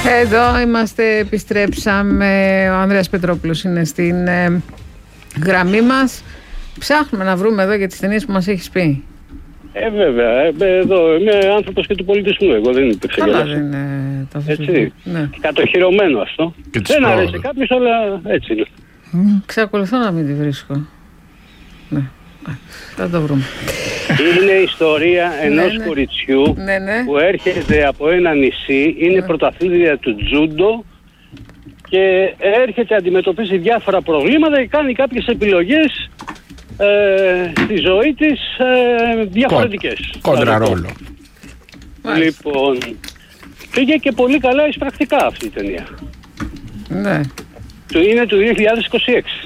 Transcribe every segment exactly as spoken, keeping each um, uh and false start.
Εδώ είμαστε, επιστρέψαμε. Ο Ανδρέας Πετρόπουλος είναι στην ε, γραμμή μας. Ψάχνουμε να βρούμε εδώ για τις ταινίες που μας έχεις πει. Ε, βέβαια. Ε, εδώ είμαι άνθρωπος και του πολιτισμού. Εγώ δεν υπήρξε. Καλά δεν είναι το έτσι. Ναι. Κατοχυρωμένο αυτό. Δεν αρέσει κάποιος, αλλά έτσι είναι. Mm. Ξακολουθώ να μην τη βρίσκω. Ναι. Θα το βρούμε. Είναι η ιστορία ενός ναι, ναι. κοριτσιού ναι, ναι. που έρχεται από ένα νησί, είναι ναι. πρωταθλήτρια του τζούντο και έρχεται, αντιμετωπίζει διάφορα προβλήματα και κάνει κάποιες επιλογές ε, στη ζωή της ε, διαφορετικές. Κόντρα ρόλο. Λοιπόν, πήγε και πολύ καλά εισπρακτικά αυτή η ταινία. Ναι. Είναι του δύο χιλιάδες είκοσι έξι.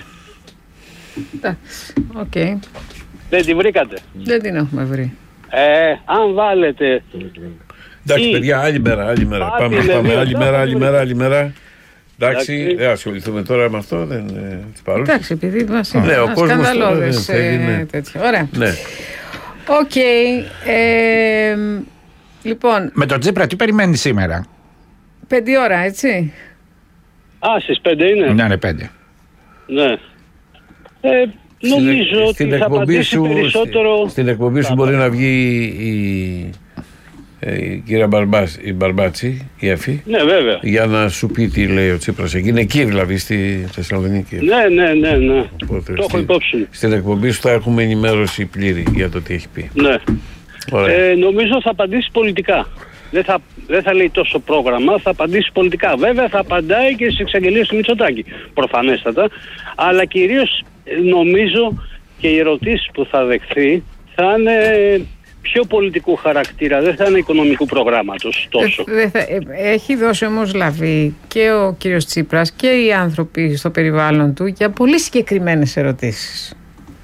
Εντάξει, οκ. Okay. Δεν τη βρήκατε? Δεν την έχουμε βρει. Ε, αν βάλετε... Εντάξει, παιδιά, άλλη μέρα, άλλη μέρα. Πάμε, πάμε, πάμε, άλλη μέρα, άλλη μέρα, άλλη μέρα. Εντάξει, δεν ασχοληθούμε τώρα με αυτό, δεν τις παρούς. Εντάξει, επειδή μας είναι ναι, σκανδαλώδες ε, τέτοιο. Ωραία. Ναι. Οκ. Okay, ε, λοιπόν... Με τον Τσίπρα τι περιμένει σήμερα? Πέντε ώρα, έτσι. Α, στις πέντε είναι. Ναι, είναι πέντε. Ναι. Ε, νομίζω στην, ότι στην θα απαντήσει σου, περισσότερο... Στην, στην εκπομπή σου μπορεί να βγει η, η κυρία Μπαρμπάς, η Μπαρμπάτσι, η Εφη. Ναι, βέβαια. Για να σου πει τι λέει ο Τσίπρας εκεί. Είναι εκεί δηλαδή, στη Θεσσαλονίκη. Ναι, ναι, ναι, ναι. Οπότε, το έχω υπόψη. Στην εκπομπή σου θα έχουμε ενημέρωση πλήρη για το τι έχει πει. Ναι. Ε, νομίζω θα απαντήσει πολιτικά. Δεν θα, δεν θα λέει τόσο πρόγραμμα, θα απαντήσει πολιτικά. Βέβαια θα απαντάει και στις εξαγγελίες του Μητσοτάκη, προφανέστατα. Αλλά κυρίως νομίζω και οι ερωτήσεις που θα δεχθεί θα είναι πιο πολιτικού χαρακτήρα, δεν θα είναι οικονομικού προγράμματος τόσο. Ε, θα, ε, έχει δώσει όμως λαβή και ο κύριος Τσίπρας και οι άνθρωποι στο περιβάλλον του για πολύ συγκεκριμένες ερωτήσεις.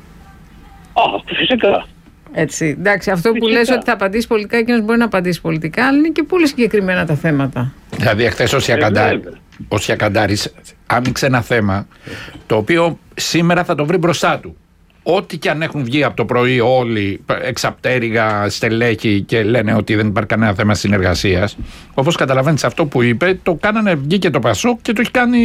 Α, φυσικά. Έτσι, εντάξει, αυτό φυσικά. που λες ότι θα απαντήσει πολιτικά, εκείνος μπορεί να απαντήσει πολιτικά, αλλά είναι και πολύ συγκεκριμένα τα θέματα. Δηλαδή, εχθές ο Σιακαντάρης, ο Σιακαντάρης άνοιξε ένα θέμα το οποίο σήμερα θα το βρει μπροστά του. Ό,τι και αν έχουν βγει από το πρωί όλοι εξαπτέρυγα στελέχοι και λένε ότι δεν υπάρχει κανένα θέμα συνεργασίας, όπως καταλαβαίνεις αυτό που είπε, το κάνανε, βγήκε το Πασόκ και το έχει κάνει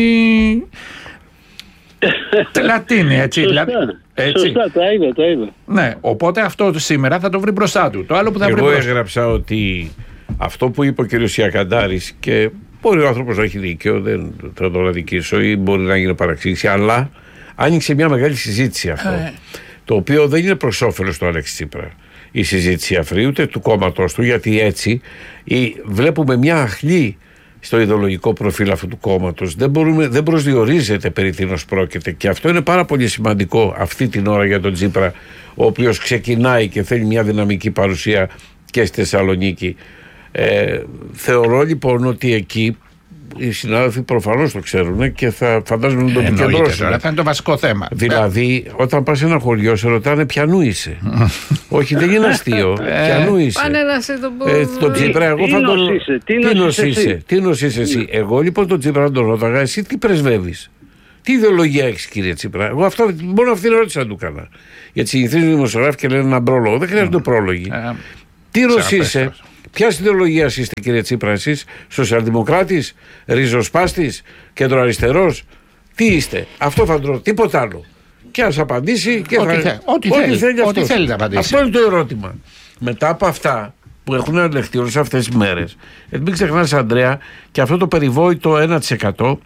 Λατίνη, έτσι. Σωστά, έτσι. σωστά, τα είδα, τα είδα. Ναι, οπότε αυτό σήμερα θα το βρει μπροστά του. Το άλλο που θα Εγώ βρει μπροστά. έγραψα ότι αυτό που είπε ο κ. Σιακαντάρης, και μπορεί ο άνθρωπος να έχει δίκιο, δεν θα το αδικήσω ή μπορεί να γίνει παραξήγηση, αλλά άνοιξε μια μεγάλη συζήτηση αυτό. Ε. Το οποίο δεν είναι προς όφελος του Αλέξη Τσίπρα η συζήτηση αυτή, ούτε του κόμματος του, γιατί έτσι η, βλέπουμε μια αχλή στο ιδεολογικό προφίλ αυτού του κόμματος. Δεν, μπορούμε, δεν προσδιορίζεται περί τίνος πρόκειται, και αυτό είναι πάρα πολύ σημαντικό αυτή την ώρα για τον Τσίπρα, ο οποίος ξεκινάει και θέλει μια δυναμική παρουσία και στη Θεσσαλονίκη. Ε, θεωρώ λοιπόν ότι εκεί οι συνάδελφοι προφανώς το ξέρουν και θα φαντάζομαι να το επικεντρώσουν. Θα είναι το βασικό θέμα. Δηλαδή, όταν πας σε ένα χωριό, σε ρωτάνε ποιανού είσαι. Όχι, δεν είναι αστείο. Ποιανού είσαι. Πάνε να σε το πω. Ε, τον Τσίπρα, εγώ θα τον. Τι είσαι, τι νος είσαι εσύ. Εγώ λοιπόν τον Τσίπρα τον ρώταγα, εσύ τι πρεσβεύεις. Τι ιδεολογία έχεις, κύριε Τσίπρα. Εγώ αυτό, μόνο αυτή την ερώτηση να του έκανα. Γιατί συνηθίζουν οι δημοσιογράφοι και λένε έναν πρόλογο. Δεν χρειάζεται πρόλογοι. Τι νος είσαι. Ποια ιδεολογία είστε, κύριε Τσίπρα, εσείς? Σοσιαλδημοκράτης, ριζοσπάστης, κεντροαριστερός? Τι είστε? Αυτό θα τρώω, τίποτα άλλο. Και ας απαντήσει και ό,τι θα... Θε, ό,τι, ό,τι θέλει, θέλει, ό,τι θέλει να απαντήσει. Αυτό είναι το ερώτημα. Μετά από αυτά που έχουν ελεγχθεί όλες αυτές τις μέρες, μην ξεχνάς, Ανδρέα, και αυτό το περιβόητο ένα τοις εκατό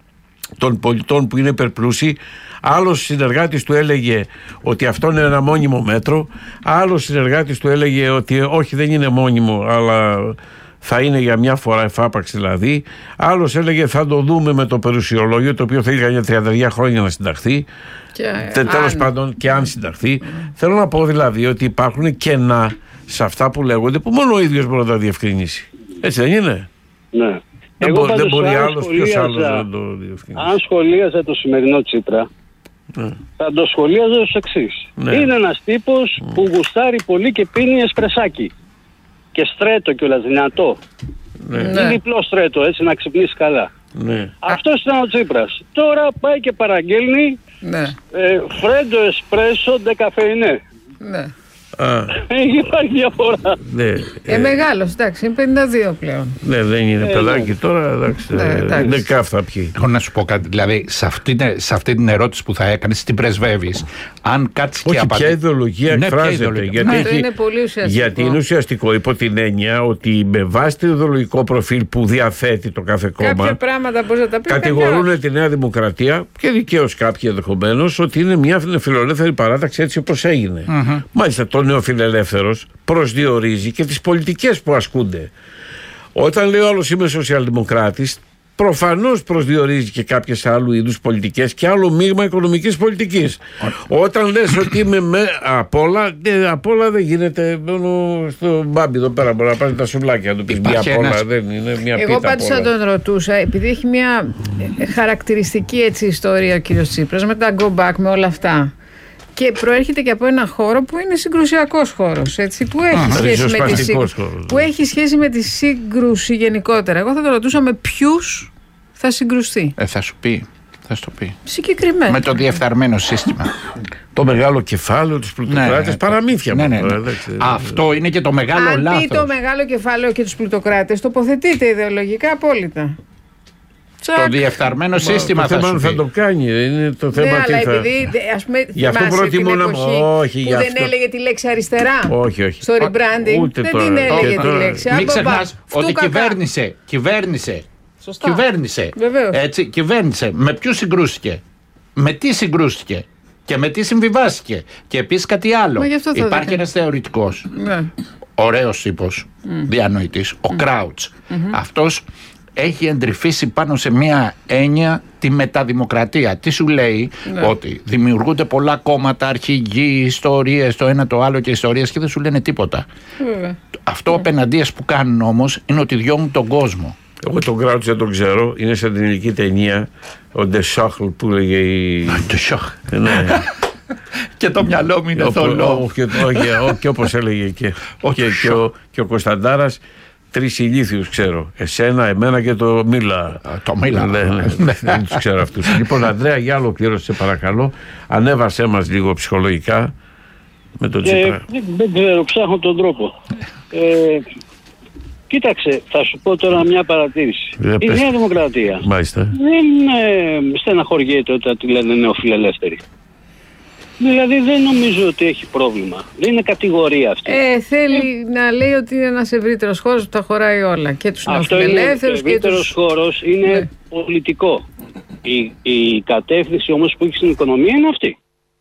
των πολιτών που είναι υπερπλούσιοι, άλλος συνεργάτης του έλεγε ότι αυτό είναι ένα μόνιμο μέτρο, άλλος συνεργάτης του έλεγε ότι όχι, δεν είναι μόνιμο, αλλά θα είναι για μια φορά εφάπαξ δηλαδή, άλλος έλεγε θα το δούμε με το περιουσιολόγιο, το οποίο θέλει για τριάντα δύο χρόνια να συνταχθεί, και τέλος πάντων και αν συνταχθεί. Mm. Θέλω να πω δηλαδή ότι υπάρχουν κενά σε αυτά που λέγονται που μόνο ο ίδιος μπορεί να τα διευκρινίσει. Έτσι δεν είναι? Ναι. Δεν, Εγώ μπο, δεν μπορεί αν άλλος, ποιος άλλος να το διευκρινίσει. Αν σχολίαζα το σημερινό Τσίπρα, ναι, θα το σχολίαζα ως εξής. Ναι. Είναι ένας τύπος mm. που γουστάρει πολύ και πίνει εσπρεσάκι. Και στρέτο κιόλας, δυνατό. Ναι. Είναι διπλό στρέτο, έτσι, να ξυπνήσει καλά. Ναι. Αυτός ήταν ο Τσίπρας. Τώρα πάει και παραγγέλνει, ναι, ε, φρέντο εσπρέσο ντεκαφεϊνέ. Ναι. Υπάρχει διαφορά. Ναι, ε, ε, μεγάλος, εντάξει, είναι πενήντα δύο πλέον. Ναι, δεν είναι ε, παιδάκι ναι. Τώρα, εντάξει, ναι, εντάξει. Δεν κάφτα πιει. Έχω να σου πω κάτι, δηλαδή, σε αυτή, σε αυτή την ερώτηση που θα έκανες, την πρεσβεύεις, αν κάτσεις και απαντήσεις. Ποια ιδεολογία ναι, εκφράζεται. Ιδεολογία. Γιατί, ναι, έχει, είναι πολύ ουσιαστικό. Γιατί είναι ουσιαστικό, υπό την έννοια ότι με βάση το ιδεολογικό προφίλ που διαθέτει το κάθε κόμμα. Κάποια πράγματα μπορεί να τα πει. Κατηγορούν τη Νέα Δημοκρατία και δικαίως κάποιοι ενδεχομένως ότι είναι μια φιλελεύθερη παράταξη έτσι όπως έγινε. Mm-hmm. Μάλιστα, το νεοφιλελεύθερος προσδιορίζει και τις πολιτικές που ασκούνται. Όταν λέει ο άλλος είμαι σοσιαλδημοκράτης, προφανώς προσδιορίζει και κάποιες άλλου είδους πολιτικές και άλλο μείγμα οικονομικής πολιτικής. Όταν λες ότι είμαι με απ' όλα, απ' όλα δεν γίνεται. Μόνο στο μπάμπι εδώ πέρα μπορεί να πάνε τα σουβλάκια του. Μια απ' όλα δεν είναι μια πίτα. Εγώ πάντως θα τον ρωτούσα, επειδή έχει μια χαρακτηριστική έτσι ιστορία ο κύριος Τσίπρας με τα go back, με όλα αυτά. Και προέρχεται και από ένα χώρο που είναι συγκρουσιακός χώρος, έτσι, που, έχει σχέση με τη σύγκρου... που έχει σχέση με τη σύγκρουση γενικότερα. Εγώ θα το ρωτούσα με ποιους θα συγκρουστεί. Ε, θα σου πει. Θα σου το πει. Συγκεκριμένα. Με το διεφθαρμένο σύστημα. Το μεγάλο κεφάλαιο, τους πλουτοκράτες, ναι, παραμύθια. Ναι, ναι, ναι. Ναι. Αυτό είναι και το μεγάλο αν λάθος. Αν πει το μεγάλο κεφάλαιο και τους πλουτοκράτες, τοποθετείται ιδεολογικά απόλυτα. Το διεφθαρμένο σύστημα το θα θέμα σου πει. Θα το κάνει, είναι το θέμα. Ναι, αλλά θα... επειδή, ας πούμε, γι' αυτό προτιμώ να... όχι, που δεν αυτό... έλεγε τη λέξη αριστερά. Όχι, όχι. Στο rebranding δεν τώρα. την έλεγε το... τη λέξη. Μην ξεχνάς ότι κυβέρνησε, κυβέρνησε, Σωστά. κυβέρνησε, έτσι, κυβέρνησε. Με ποιους συγκρούστηκε, με τι συγκρούστηκε και με τι συμβιβάστηκε. Και επίσης κάτι άλλο. Υπάρχει ένας θεωρητικός, ναι. ωραίος τύπος, mm. διανοητής, ο mm. Κράουτς. Mm-hmm. Αυτός έχει εντρυφήσει πάνω σε μια έννοια τη μεταδημοκρατία. Τι σου λέει, ναι. Ότι δημιουργούνται πολλά κόμματα, αρχηγοί, ιστορίες, το ένα το άλλο και ιστορίες και δεν σου λένε τίποτα. Mm. Αυτό απέναντίας που κάνουν όμως είναι ότι διώγουν τον κόσμο. Εγώ τον Κράουτς δεν τον ξέρω, είναι σαν την ελληνική ταινία, ο Ντεσάχλ που λέγε η... Ντεσάχλ. Και το μυαλό μου είναι θολό. Και όπως έλεγε και ο Κωνσταντάρας, τρεις ηλίθιους ξέρω. Εσένα, εμένα και το Μίλα. Το Μίλα. Ναι, ναι, δεν τους ξέρω αυτούς. Λοιπόν, Ανδρέα, για άλλο κλήρωση, σε παρακαλώ. Ανέβασέ μας λίγο ψυχολογικά με τον Τσίπρα. Ε, δεν, δεν ξέρω, ψάχνω τον τρόπο. Ε, κοίταξε, θα σου πω τώρα μια παρατήρηση. Ε, Η Νέα Δημοκρατία Μάλιστα. δεν ε, στεναχωριέται όταν τη λένε νεοφιλελεύθερη. Δηλαδή δεν νομίζω ότι έχει πρόβλημα. Δεν είναι κατηγορία αυτή. Ε, θέλει ε, να λέει ότι είναι ένας ευρύτερος χώρος που τα χωράει όλα. Και τους νεοφιλελεύθερους και τους... Ο ευρύτερος χώρος είναι ναι. πολιτικό. Η, η κατεύθυνση όμως που έχει στην οικονομία είναι αυτή.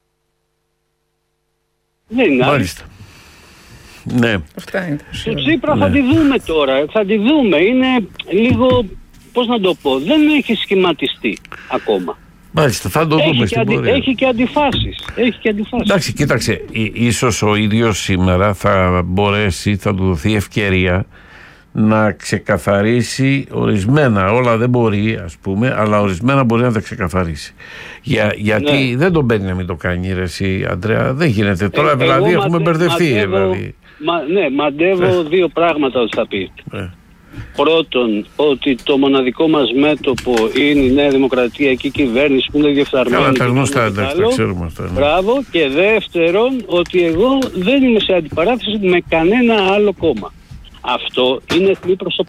Δεν είναι. Μάλιστα. Ναι. Αυτά είναι. Το Τσίπρα ναι. θα τη δούμε τώρα. Θα τη δούμε. Είναι λίγο, πώς να το πω, δεν έχει σχηματιστεί ακόμα. Μάλιστα, θα το δούμε στην αντι... πορεία. Έχει και αντιφάσεις. Έχει και αντιφάσεις. Εντάξει, κοίταξε, ίσως ο ίδιος σήμερα θα μπορέσει, θα του δοθεί ευκαιρία να ξεκαθαρίσει ορισμένα. Όλα δεν μπορεί, ας πούμε, αλλά ορισμένα μπορεί να τα ξεκαθαρίσει. Για, γιατί ναι. δεν τον μπαίνει να μην το κάνει, ρε εσύ, Αντρέα. Δεν γίνεται. Τώρα ε, δηλαδή έχουμε μαντε... μπερδευτεί. Μαντεύω, δηλαδή. Μα, ναι, μαντεύω ε. δύο πράγματα ότι θα πει. Ε. Πρώτον, ότι το μοναδικό μας μέτωπο είναι η Νέα Δημοκρατία και η κυβέρνηση που είναι διεφθαρμένη. Καλά, τα γνωστά, εντάξει, τα ξέρουμε αυτά. Ναι. Μπράβο. Και δεύτερον, ότι εγώ δεν είμαι σε αντιπαράθεση με κανένα άλλο κόμμα. Αυτό είναι εχθρή προς το